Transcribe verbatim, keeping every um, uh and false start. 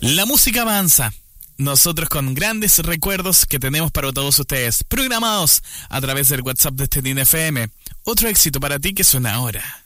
La música avanza. Nosotros con grandes recuerdos que tenemos para todos ustedes, programados a través del WhatsApp de Estetin F M. Otro éxito para ti que suena ahora.